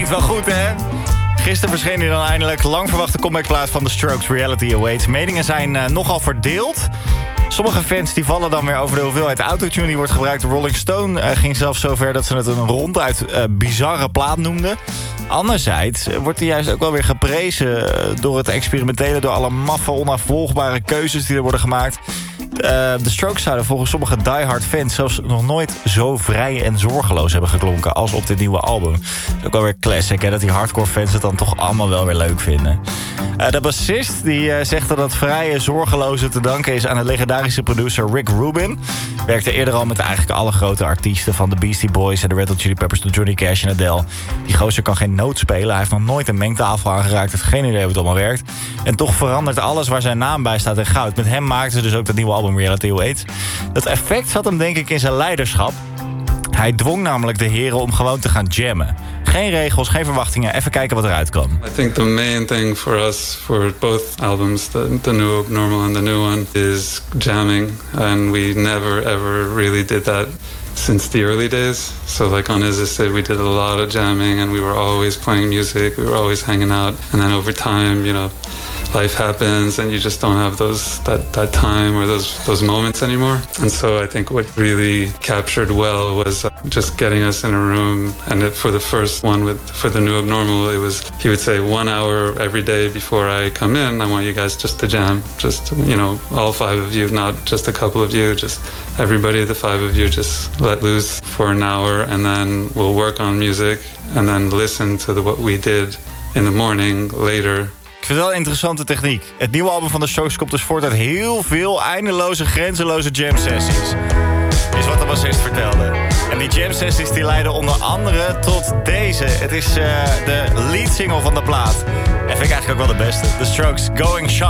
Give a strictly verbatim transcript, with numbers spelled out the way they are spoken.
Klinkt wel goed, hè? Gisteren verscheen hij dan eindelijk. Lang verwachte comebackplaat van The Strokes, Reality Awaits. Meningen zijn uh, nogal verdeeld. Sommige fans die vallen dan weer over de hoeveelheid autotune die wordt gebruikt. Rolling Stone uh, ging zelfs zover dat ze het een ronduit uh, bizarre plaat noemden. Anderzijds wordt hij juist ook wel weer geprezen door het experimentele, door alle maffe, onafvolgbare keuzes die er worden gemaakt. Uh, de Strokes zouden volgens sommige diehard fans zelfs nog nooit zo vrij en zorgeloos hebben geklonken als op dit nieuwe album. Dat is ook wel weer classic, hè, dat die hardcore fans het dan toch allemaal wel weer leuk vinden. Uh, de bassist die uh, zegt dat het vrije, zorgeloze te danken is aan de legendarische producer Rick Rubin. Werkte eerder al met eigenlijk alle grote artiesten, van de Beastie Boys en de Red Hot Chili Peppers tot Johnny Cash en Adele. Die gozer kan geen noot spelen, hij heeft nog nooit een mengtafel aangeraakt, heeft geen idee hoe het allemaal werkt. En toch verandert alles waar zijn naam bij staat in goud. Met hem maakten ze dus ook dat nieuwe album Reality Awaits. Dat effect zat hem denk ik in zijn leiderschap. Hij dwong namelijk de heren om gewoon te gaan jammen. Geen regels, geen verwachtingen, even kijken wat eruit kwam. I think the main thing for us, for both albums, the, the new Abnormal and the new one, is jamming. And we never ever really did that since the early days. So like on Is This It, we did a lot of jamming and we were always playing music, we were always hanging out. And then over time, you know, life happens and you just don't have those that, that time or those those moments anymore. And so I think what really captured well was just getting us in a room. And it, for the first one with for the new Abnormal, it was he would say one hour every day before I come in, I want you guys just to jam, just you know, all five of you, not just a couple of you, just everybody, the five of you, just let loose for an hour, and then we'll work on music and then listen to the, what we did in the morning later. Ik vind het wel een interessante techniek. Het nieuwe album van de Strokes komt dus voort uit heel veel eindeloze, grenzeloze jam sessies. Is wat de bassist vertelde. En die jam sessies die leiden onder andere tot deze. Het is uh, de lead single van de plaat. En vind ik eigenlijk ook wel de beste. The Strokes, Going Shopping.